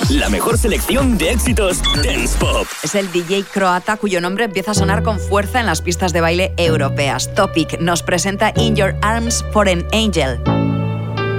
La mejor selección de éxitos dance pop. Es el DJ croata cuyo nombre empieza a sonar con fuerza en las pistas de baile europeas. Topic nos presenta In Your Arms for an Angel.